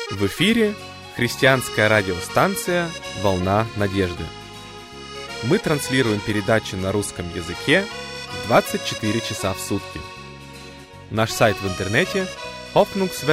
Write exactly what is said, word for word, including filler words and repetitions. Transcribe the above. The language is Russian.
В эфире христианская радиостанция «Волна надежды». Мы транслируем передачи на русском языке двадцать четыре часа в сутки. Наш сайт в интернете hoffnungswerk